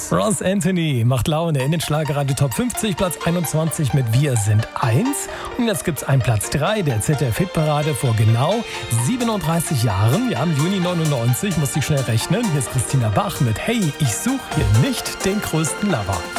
Ross Anthony macht Laune in den Schlagerradio Top 50, Platz 21 mit Wir sind eins. Und jetzt gibt's einen Platz 3 der ZDF-Hitparade vor genau 37 Jahren. Ja, im Juni 99, musste ich schnell rechnen. Hier ist Christina Bach mit Hey, ich suche hier nicht den größten Lover.